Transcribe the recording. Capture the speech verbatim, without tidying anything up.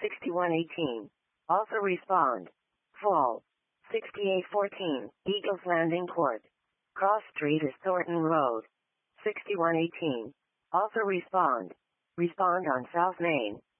sixty-one eighteen. Also respond. Fall. sixty-eight fourteen. Eagles Landing Court. Cross Street is Thornton Road. sixty-one eighteen. Also respond. Respond on South Main.